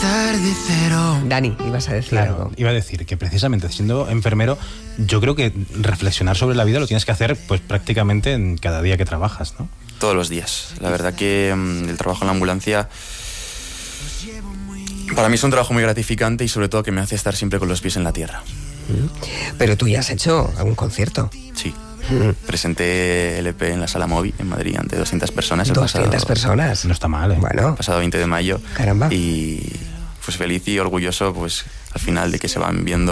empezar de cero. Dani, ibas a decir Claro, algo. iba a decir que precisamente siendo enfermero, yo creo que reflexionar sobre la vida lo tienes que hacer pues prácticamente en cada día que trabajas, ¿no? Todos los días. La verdad que el trabajo en la ambulancia para mí es un trabajo muy gratificante y sobre todo que me hace estar siempre con los pies en la tierra. Pero tú ya has hecho algún concierto. Sí. Presenté el EP en la Sala Movi en Madrid ante 200 personas. 200 personas. No está mal, ¿eh? Bueno. El pasado 20 de mayo. Caramba. Y pues feliz y orgulloso pues al final de que se van viendo